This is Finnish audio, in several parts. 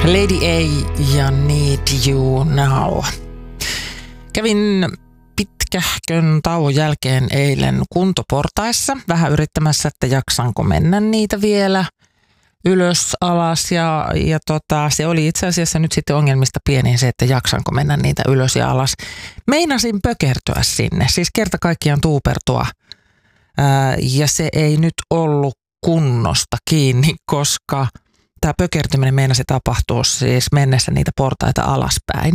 Lady A ja Need You Now. Kävin pitkähkön tauon jälkeen eilen kuntoportaissa vähän yrittämässä, että jaksanko mennä niitä vielä ylös, alas ja se oli itse asiassa nyt sitten ongelmista pienin se, että jaksanko mennä niitä ylös ja alas. Meinasin pökertyä sinne, siis kerta kaikkiaan tuupertua ja se ei nyt ollut kunnosta kiinni, koska tämä pökertyminen meinasi tapahtua siis mennessä niitä portaita alaspäin.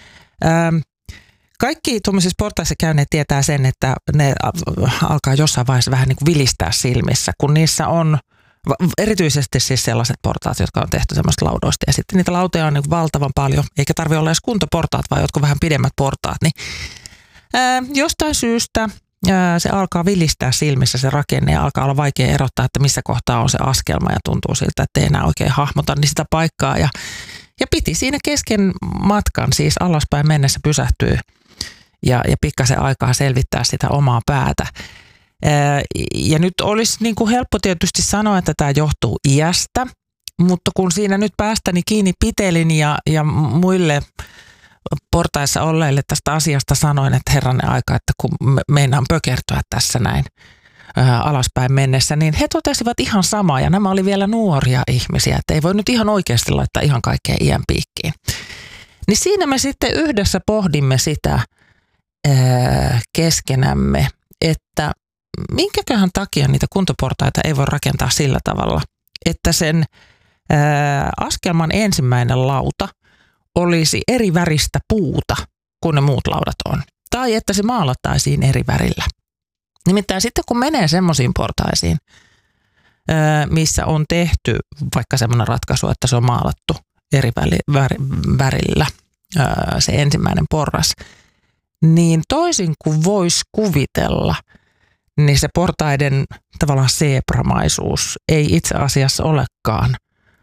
Kaikki tuollaisissa portaissa käyneet tietää sen, että ne alkaa jossain vaiheessa vähän niin kuin vilistää silmissä, kun niissä on erityisesti siis sellaiset portaat, jotka on tehty semmoista laudoista. Ja sitten niitä lautoja on niin valtavan paljon, eikä tarvitse olla edes kuntoportaat, vaan jotkut vähän pidemmät portaat. Niin, jostain syystä se alkaa vilistää silmissä se rakenne ja alkaa olla vaikea erottaa, että missä kohtaa on se askelma ja tuntuu siltä, että ei enää oikein hahmota niin sitä paikkaa. Ja piti siinä kesken matkan siis alaspäin mennessä pysähtyä ja pikkasen aikaa selvittää sitä omaa päätä. Ja nyt olisi niin kuin helppo tietysti sanoa, että tämä johtuu iästä, mutta kun siinä nyt päästäni kiinni pitelin ja muille portaissa olleille tästä asiasta sanoin, että herranen aika, että kun meinaan pökertyä tässä näin alaspäin mennessä, niin he totesivat ihan samaa ja nämä oli vielä nuoria ihmisiä, että ei voi nyt ihan oikeasti laittaa ihan kaikkea iän piikkiin. Niin siinä me sitten yhdessä pohdimme sitä keskenämme, että minkäköhän takia niitä kuntoportaita ei voi rakentaa sillä tavalla, että sen askelman ensimmäinen lauta olisi eri väristä puuta kuin ne muut laudat on. Tai että se maalattaisiin eri värillä. Nimittäin sitten kun menee semmoisiin portaisiin, missä on tehty vaikka semmoinen ratkaisu, että se on maalattu eri värillä se ensimmäinen porras, niin toisin kuin voisi kuvitella, niin se portaiden tavallaan seepramaisuus ei itse asiassa olekaan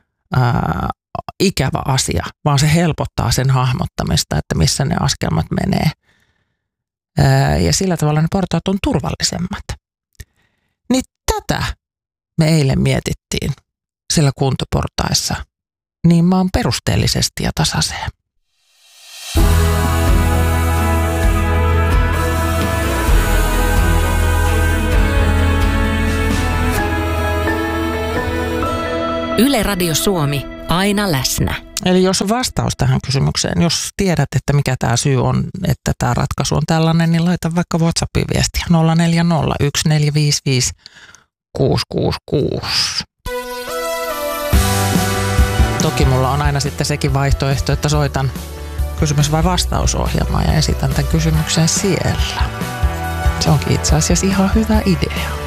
ikävä asia, vaan se helpottaa sen hahmottamista, että missä ne askelmat menee. Ja sillä tavalla ne portaat on turvallisemmat. Niin tätä me eilen mietittiin siellä kuntoportaissa niin maan perusteellisesti ja tasaiseen. Yle Radio Suomi, aina läsnä. Eli jos on vastaus tähän kysymykseen, jos tiedät, että mikä tämä syy on, että tämä ratkaisu on tällainen, niin laita vaikka WhatsAppin viestiä 0401455666. Toki mulla on aina sitten sekin vaihtoehto, että soitan kysymys- vai vastausohjelmaa ja esitän tämän kysymyksen siellä. Se onkin itse asiassa ihan hyvä idea.